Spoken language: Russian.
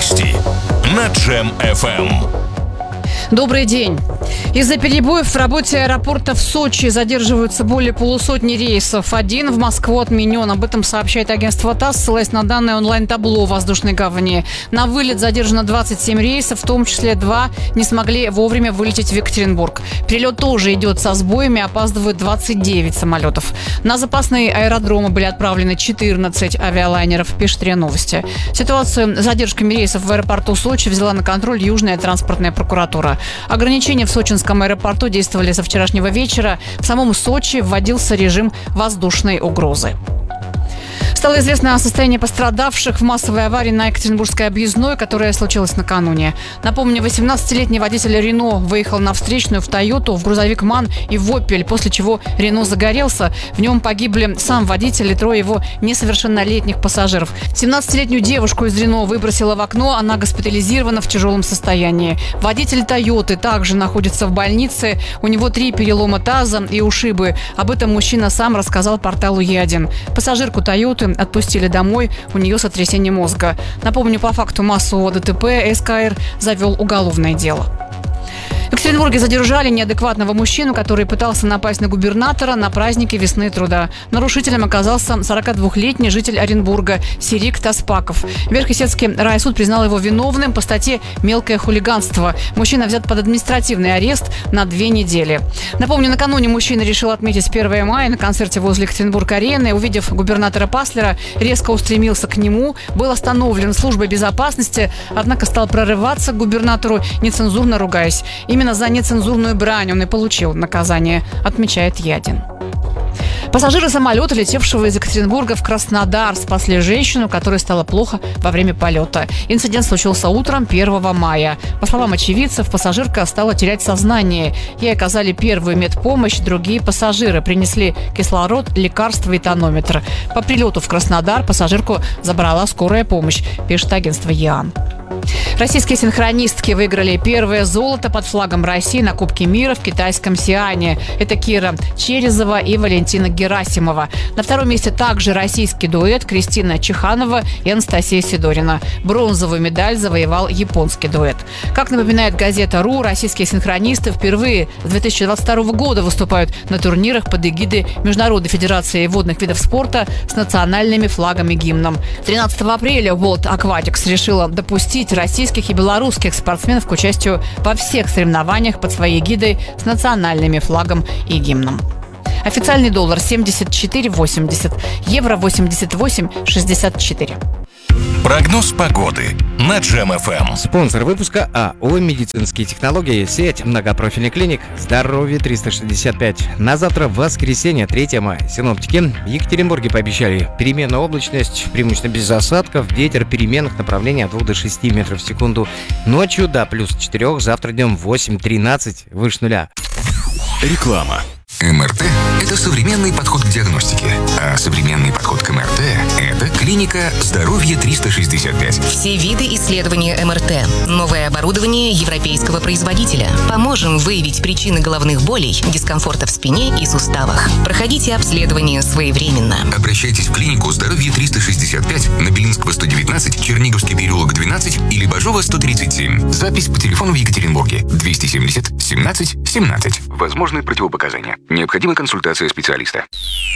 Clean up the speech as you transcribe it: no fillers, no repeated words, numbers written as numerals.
Новости на Джем FM. Добрый день. Из-за перебоев в работе аэропорта в Сочи задерживаются более полусотни рейсов. Один в Москву отменен. Об этом сообщает агентство ТАСС, ссылаясь на данное онлайн-табло воздушной гавани. На вылет задержано 27 рейсов, в том числе 2 не смогли вовремя вылететь в Екатеринбург. Перелет тоже идет со сбоями, опаздывают 29 самолетов. На запасные аэродромы были отправлены 14 авиалайнеров, пишет РИА Новости. Ситуацию с задержками рейсов в аэропорту Сочи взяла на контроль Южная транспортная прокуратура. Ограничения в Сочинском аэропорту действовали со вчерашнего вечера. В самом Сочи вводился режим воздушной угрозы. Стало известно о состоянии пострадавших в массовой аварии на Екатеринбургской объездной, которая случилась накануне. Напомню, 18-летний водитель Рено выехал на встречную в Тойоту, в грузовик МАН и в Опель, после чего Рено загорелся. В нем погибли сам водитель и 3 его несовершеннолетних пассажиров. 17-летнюю девушку из Рено выбросило в окно, она госпитализирована в тяжелом состоянии. Водитель Тойоты также находится в больнице, у него 3 перелома таза и ушибы. Об этом мужчина сам рассказал порталу Е1. Пассажирку Тойоты отпустили домой, у нее сотрясение мозга. Напомню, по факту массового ДТП СКР завел уголовное дело. В Екатеринбурге задержали неадекватного мужчину, который пытался напасть на губернатора на празднике весны труда. Нарушителем оказался 42-летний житель Оренбурга Сирик Таспаков. Верхесецкий райсуд признал его виновным по статье «Мелкое хулиганство». Мужчина взят под административный арест на 2 недели. Напомню, накануне мужчина решил отметить 1 мая на концерте возле Екатеринбург-арены. Увидев губернатора Паслера, резко устремился к нему, был остановлен службой безопасности, однако стал прорываться к губернатору, нецензурно ругаясь. Именно за нецензурную брань он и получил наказание, отмечает Ядин. Пассажиры самолета, летевшего из Екатеринбурга в Краснодар, спасли женщину, которой стало плохо во время полета. Инцидент случился утром 1 мая. По словам очевидцев, пассажирка стала терять сознание. Ей оказали первую медпомощь, другие пассажиры принесли кислород, лекарства и тонометр. По прилету в Краснодар пассажирку забрала скорая помощь, пишет агентство ЕАН. Российские синхронистки выиграли первое золото под флагом России на Кубке мира в китайском Сиане. Это Кира Черезова и Валентина Герасимова. На 2-м месте также российский дуэт Кристина Чеханова и Анастасия Сидорина. Бронзовую медаль завоевал японский дуэт. Как напоминает газета РУ, российские синхронисты впервые с 2022 года выступают на турнирах под эгидой Международной федерации водных видов спорта с национальными флагами и гимном. 13 апреля World Aquatics решила допустить российских и белорусских спортсменов к участию во всех соревнованиях под своей эгидой с национальными флагом и гимном. Официальный доллар 74,80, евро 88,64. Прогноз погоды на Джем FM. Спонсор выпуска АО «Медицинские технологии», сеть многопрофильных клиник «Здоровье 365». На завтра, воскресенье, 3 мая. Синоптики в Екатеринбурге пообещали переменную облачность, преимущественно без осадков, ветер переменных направлений от 2 до 6 метров в секунду. Ночью до +4, завтра днем 8-13, выше нуля. Реклама. МРТ – это современный подход к диагностике, а современный подход к МРТ – это клиника «Здоровье 365». Все виды исследования МРТ. Новое оборудование европейского производителя. Поможем выявить причины головных болей, дискомфорта в спине и суставах. Проходите обследование своевременно. Обращайтесь в клинику «Здоровье 365» на Белинского 119, Черниговский переулок 12 или Бажова 137. Запись по телефону в Екатеринбурге 270 17 17. Возможны противопоказания. Необходима консультация специалиста.